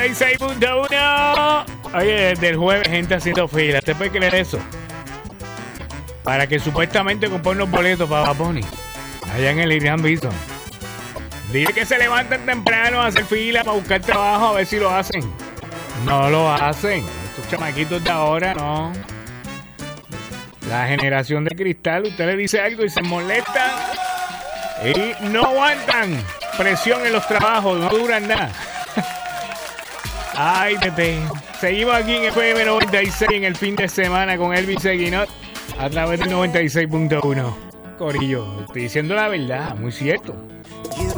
96.1. Oye, desde el jueves gente haciendo fila. ¿Usted puede creer eso? Para que supuestamente compren unos boletos para Bad Bunny allá en el Irán Bison. Dile que se levanten temprano a hacer fila para buscar trabajo, a ver si lo hacen. No lo hacen. Estos chamaquitos de ahora no. La generación de cristal, usted le dice algo y se molestan y no aguantan presión en los trabajos, no duran nada. Ay, tete. Seguimos aquí en FM 96 en el fin de semana con Elvis Seguinot a través del 96.1. Corillo, estoy diciendo la verdad, muy cierto.